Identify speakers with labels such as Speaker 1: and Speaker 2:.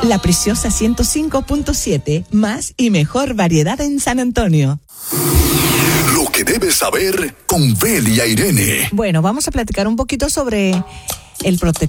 Speaker 1: La Preciosa 105.7, más y mejor variedad en San Antonio.
Speaker 2: Lo que debes saber con Belia Irene.
Speaker 1: Bueno, vamos a platicar un poquito sobre el protector